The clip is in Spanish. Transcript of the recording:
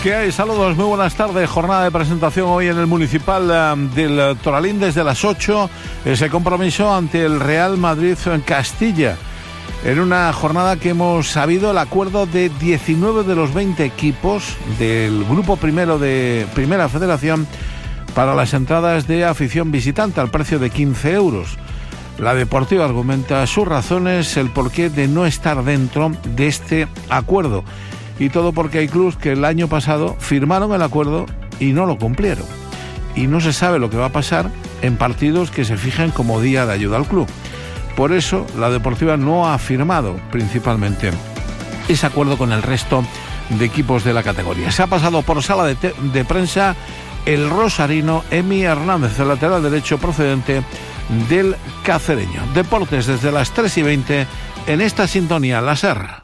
¿Qué hay? Saludos, muy buenas tardes. Jornada de presentación hoy en el Municipal del Toralín desde las 8. Ese compromiso ante el Real Madrid en Castilla. En una jornada que hemos sabido el acuerdo de 19 de los 20 equipos del grupo primero de Primera Federación para las entradas de afición visitante al precio de 15 euros. La Deportiva argumenta sus razones, el porqué de no estar dentro de este acuerdo. Y todo porque hay clubes que el año pasado firmaron el acuerdo y no lo cumplieron. Y no se sabe lo que va a pasar en partidos que se fijen como día de ayuda al club. Por eso la Deportiva no ha firmado principalmente ese acuerdo con el resto de equipos de la categoría. Se ha pasado por sala de prensa el rosarino Emi Hernández, el lateral derecho procedente del Cacereño. Deportes desde las 3:20 en esta sintonía, la SER.